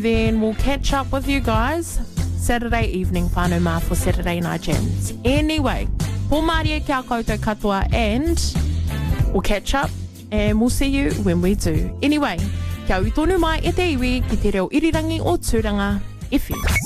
and then we'll catch up with you guys Saturday evening, whānau mā, for Saturday Night Jams. Anyway, po maria kia koutou katoa, and we'll catch up and we'll see you when we do. Anyway, kia ui tonu mai e te iwi ki te reo irirangi o Tūranga FM.